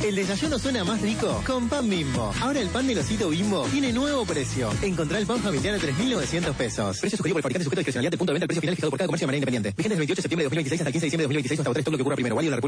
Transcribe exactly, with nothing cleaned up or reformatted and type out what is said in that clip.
El desayuno suena más rico con pan Bimbo. Ahora el pan del osito Bimbo tiene nuevo precio. Encontrá el pan familiar a tres mil novecientos pesos. Precio sugerido por el fabricante sujeto a discrecionalidad de punto de venta. El precio final fijado por cada comercio de manera independiente. Vigente desde el veintiocho de septiembre de dos mil veintiséis hasta el quince de diciembre de dos mil veintiséis hasta agotar stock lo que ocurra primero. Válido en la República